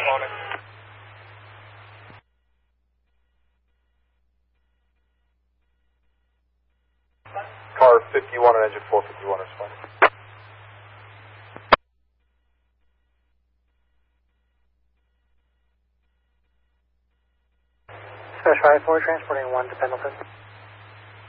Car 51 and engine 451 responding. Special 4 transporting 1 to Pendleton.